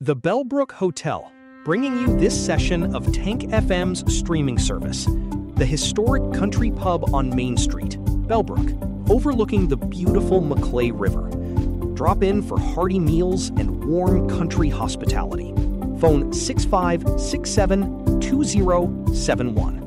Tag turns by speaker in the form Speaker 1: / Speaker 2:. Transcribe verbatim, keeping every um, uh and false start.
Speaker 1: The Bellbrook Hotel, bringing you this session of Tank F M's streaming service. The historic country pub on Main Street, Bellbrook, overlooking the beautiful Maclay River. Drop in for hearty meals and warm country hospitality. Phone six five six seven two zero seven one.